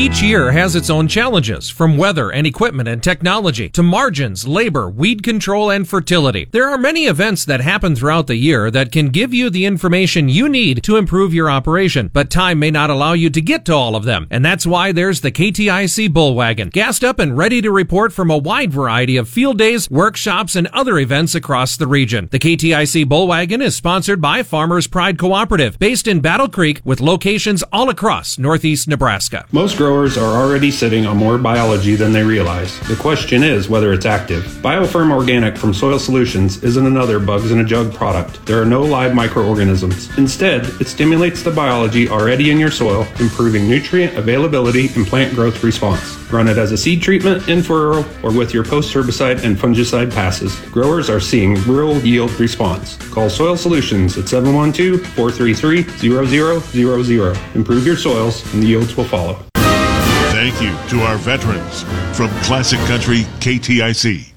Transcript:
Each year has its own challenges, from weather and equipment and technology to margins, labor, weed control, and fertility. There are many events that happen throughout the year that can give you the information you need to improve your operation, but time may not allow you to get to all of them, and that's why there's the KTIC Bullwagon, gassed up and ready to report from a wide variety of field days, workshops, and other events across the region. The KTIC Bullwagon is sponsored by Farmers Pride Cooperative, based in Battle Creek, with locations all across northeast Nebraska. Most growers are already sitting on more biology than they realize. The question is whether it's active. BioFirm Organic from Soil Solutions isn't another bugs in a jug product. There are no live microorganisms. Instead, it stimulates the biology already in your soil, improving nutrient availability and plant growth response. Run it as a seed treatment, in furrow, or with your post-herbicide and fungicide passes. Growers are seeing real yield response. Call Soil Solutions at 712-433-0000. Improve your soils and the yields will follow. Thank you to our veterans from Classic Country KTIC.